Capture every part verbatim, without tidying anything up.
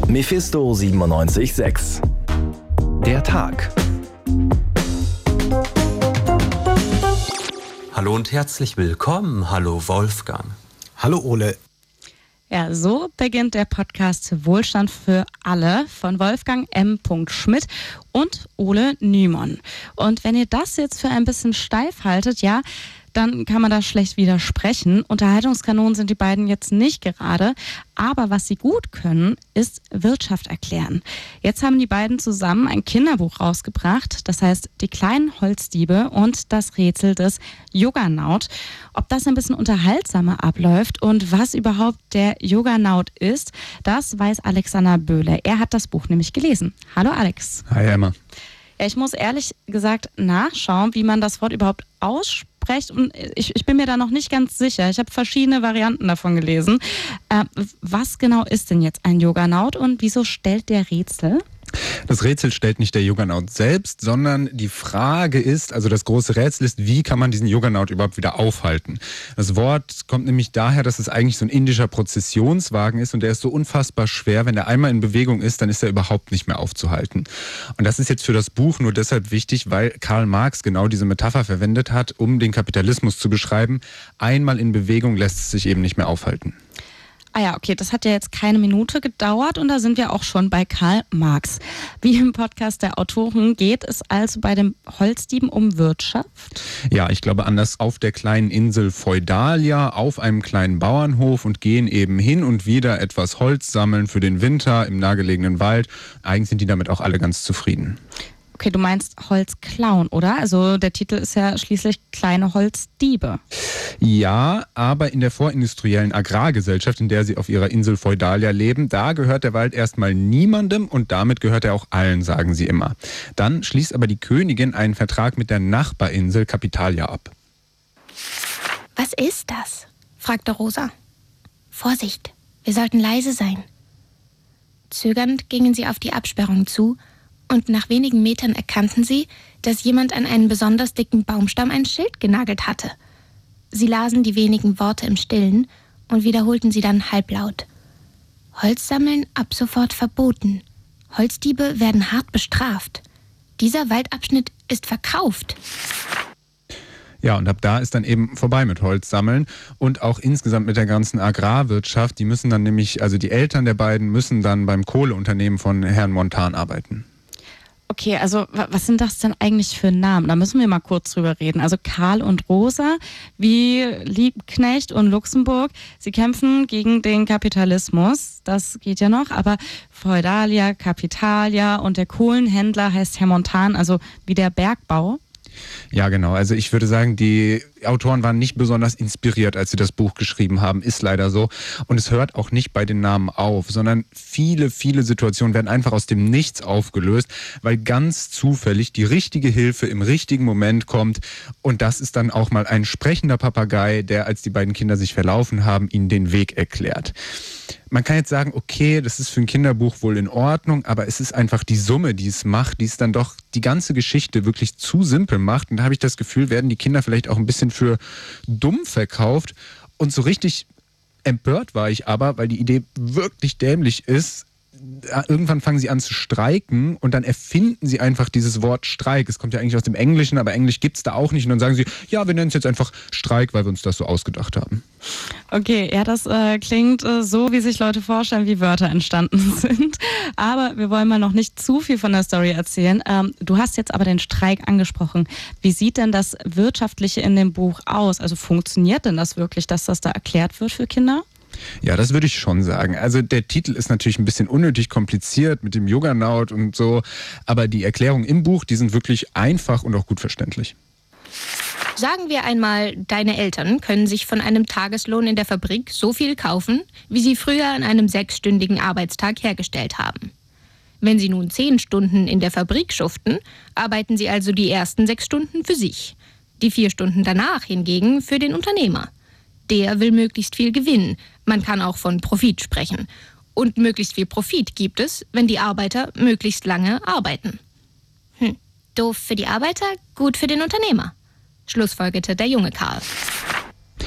Mephisto siebenundneunzig Komma sechs. Der Tag. Hallo und herzlich willkommen. Hallo Wolfgang. Hallo Ole. Ja, so beginnt der Podcast Wohlstand für alle von Wolfgang M. Schmidt und Ole Nymon. Und wenn ihr das jetzt für ein bisschen steif haltet, ja, dann kann man da schlecht widersprechen. Unterhaltungskanonen sind die beiden jetzt nicht gerade, aber was sie gut können, ist Wirtschaft erklären. Jetzt haben die beiden zusammen ein Kinderbuch rausgebracht, das heißt Die kleinen Holzdiebe und das Rätsel des Yoga-Naut. Ob das ein bisschen unterhaltsamer abläuft und was überhaupt der Yoga-Naut ist, das weiß Alexander Böhle. Er hat das Buch nämlich gelesen. Hallo Alex. Hi Emma. Ja, ich muss ehrlich gesagt nachschauen, wie man das Wort überhaupt ausspricht. Und ich, ich bin mir da noch nicht ganz sicher. Ich habe verschiedene Varianten davon gelesen. Äh, was genau ist denn jetzt ein Yoga-Naut und wieso stellt der Rätsel? Das Rätsel stellt nicht der Yoga-Naut selbst, sondern die Frage ist, also das große Rätsel ist, wie kann man diesen Yoga-Naut überhaupt wieder aufhalten? Das Wort kommt nämlich daher, dass es eigentlich so ein indischer Prozessionswagen ist und der ist so unfassbar schwer. Wenn der einmal in Bewegung ist, dann ist er überhaupt nicht mehr aufzuhalten. Und das ist jetzt für das Buch nur deshalb wichtig, weil Karl Marx genau diese Metapher verwendet hat, um den Kapitalismus zu beschreiben. Einmal in Bewegung lässt es sich eben nicht mehr aufhalten. Ah ja, okay, das hat ja jetzt keine Minute gedauert und da sind wir auch schon bei Karl Marx. Wie im Podcast der Autoren geht es also bei den Holzdieben um Wirtschaft? Ja, ich glaube anders auf der kleinen Insel Feudalia, auf einem kleinen Bauernhof und gehen eben hin und wieder etwas Holz sammeln für den Winter im nahegelegenen Wald. Eigentlich sind die damit auch alle ganz zufrieden. Okay, du meinst Holz klauen, oder? Also der Titel ist ja schließlich kleine Holzdiebe. Ja, aber in der vorindustriellen Agrargesellschaft, in der sie auf ihrer Insel Feudalia leben, da gehört der Wald erstmal niemandem und damit gehört er auch allen, sagen sie immer. Dann schließt aber die Königin einen Vertrag mit der Nachbarinsel Capitalia ab. Was ist das? Fragte Rosa. Vorsicht, wir sollten leise sein. Zögernd gingen sie auf die Absperrung zu und nach wenigen Metern erkannten sie, dass jemand an einen besonders dicken Baumstamm ein Schild genagelt hatte. Sie lasen die wenigen Worte im Stillen und wiederholten sie dann halblaut. Holz sammeln ab sofort verboten. Holzdiebe werden hart bestraft. Dieser Waldabschnitt ist verkauft. Ja, und ab da ist dann eben vorbei mit Holz sammeln und auch insgesamt mit der ganzen Agrarwirtschaft. Die müssen dann nämlich, also die Eltern der beiden müssen dann beim Kohleunternehmen von Herrn Montan arbeiten. Okay, also was sind das denn eigentlich für Namen? Da müssen wir mal kurz drüber reden. Also Karl und Rosa, wie Liebknecht und Luxemburg, sie kämpfen gegen den Kapitalismus, das geht ja noch, aber Feudalia, Capitalia und der Kohlenhändler heißt Herr Montan, also wie der Bergbau. Ja, genau. Also ich würde sagen, die Autoren waren nicht besonders inspiriert, als sie das Buch geschrieben haben. Ist leider so. Und es hört auch nicht bei den Namen auf, sondern viele, viele Situationen werden einfach aus dem Nichts aufgelöst, weil ganz zufällig die richtige Hilfe im richtigen Moment kommt. Und das ist dann auch mal ein sprechender Papagei, der, als die beiden Kinder sich verlaufen haben, ihnen den Weg erklärt. Man kann jetzt sagen, okay, das ist für ein Kinderbuch wohl in Ordnung, aber es ist einfach die Summe, die es macht, die es dann doch die ganze Geschichte wirklich zu simpel macht. Und da habe ich das Gefühl, werden die Kinder vielleicht auch ein bisschen für dumm verkauft. Und so richtig empört war ich aber, weil die Idee wirklich dämlich ist. Irgendwann fangen sie an zu streiken und dann erfinden sie einfach dieses Wort Streik. Es kommt ja eigentlich aus dem Englischen, aber Englisch gibt es da auch nicht. Und dann sagen sie, ja, wir nennen es jetzt einfach Streik, weil wir uns das so ausgedacht haben. Okay, ja, das äh, klingt äh, so, wie sich Leute vorstellen, wie Wörter entstanden sind. Aber wir wollen mal noch nicht zu viel von der Story erzählen. Ähm, du hast jetzt aber den Streik angesprochen. Wie sieht denn das Wirtschaftliche in dem Buch aus? Also funktioniert denn das wirklich, dass das da erklärt wird für Kinder? Ja, das würde ich schon sagen. Also der Titel ist natürlich ein bisschen unnötig kompliziert mit dem Yoga-Naut und so, aber die Erklärungen im Buch, die sind wirklich einfach und auch gut verständlich. Sagen wir einmal, deine Eltern können sich von einem Tageslohn in der Fabrik so viel kaufen, wie sie früher an einem sechsstündigen Arbeitstag hergestellt haben. Wenn sie nun zehn Stunden in der Fabrik schuften, arbeiten sie also die ersten sechs Stunden für sich. Die vier Stunden danach hingegen für den Unternehmer. Der will möglichst viel Gewinn. Man kann auch von Profit sprechen. Und möglichst viel Profit gibt es, wenn die Arbeiter möglichst lange arbeiten. Hm, doof für die Arbeiter, gut für den Unternehmer, schlussfolgerte der junge Karl.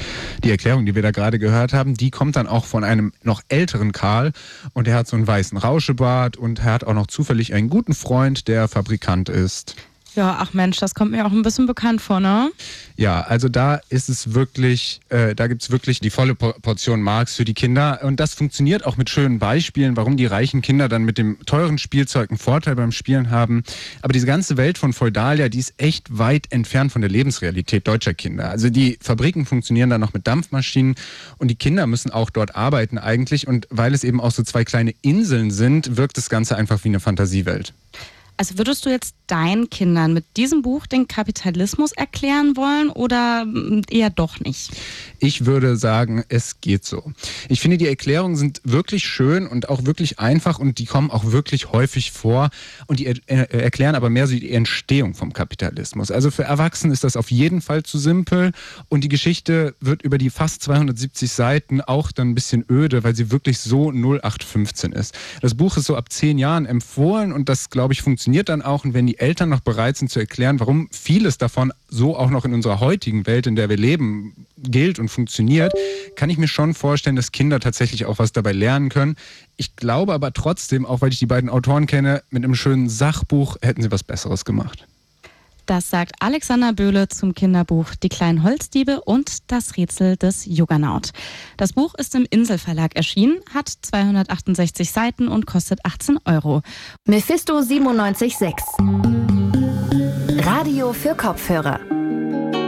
Die Erklärung, die wir da gerade gehört haben, die kommt dann auch von einem noch älteren Karl und er hat so einen weißen Rauschebart und er hat auch noch zufällig einen guten Freund, der Fabrikant ist. Ja, ach Mensch, das kommt mir auch ein bisschen bekannt vor, ne? Ja, also da ist es wirklich, äh, da gibt's wirklich die volle Portion Marx für die Kinder und das funktioniert auch mit schönen Beispielen, warum die reichen Kinder dann mit dem teuren Spielzeug einen Vorteil beim Spielen haben. Aber diese ganze Welt von Feudalia, die ist echt weit entfernt von der Lebensrealität deutscher Kinder. Also die Fabriken funktionieren dann noch mit Dampfmaschinen und die Kinder müssen auch dort arbeiten eigentlich und weil es eben auch so zwei kleine Inseln sind, wirkt das Ganze einfach wie eine Fantasiewelt. Also würdest du jetzt deinen Kindern mit diesem Buch den Kapitalismus erklären wollen oder eher doch nicht? Ich würde sagen, es geht so. Ich finde, die Erklärungen sind wirklich schön und auch wirklich einfach und die kommen auch wirklich häufig vor und die er- erklären aber mehr so die Entstehung vom Kapitalismus. Also für Erwachsene ist das auf jeden Fall zu simpel und die Geschichte wird über die fast zweihundertsiebzig Seiten auch dann ein bisschen öde, weil sie wirklich so null acht fünfzehn ist. Das Buch ist so ab zehn Jahren empfohlen und das, glaube ich, funktioniert dann auch. Und wenn die Eltern noch bereit sind zu erklären, warum vieles davon so auch noch in unserer heutigen Welt, in der wir leben, gilt und funktioniert, kann ich mir schon vorstellen, dass Kinder tatsächlich auch was dabei lernen können. Ich glaube aber trotzdem, auch weil ich die beiden Autoren kenne, mit einem schönen Sachbuch hätten sie was Besseres gemacht. Das sagt Alexander Böhle zum Kinderbuch Die kleinen Holzdiebe und das Rätsel des Juggernaut. Das Buch ist im Inselverlag erschienen, hat zweihundertachtundsechzig Seiten und kostet achtzehn Euro. Mephisto siebenundneunzig Komma sechs. Radio für Kopfhörer.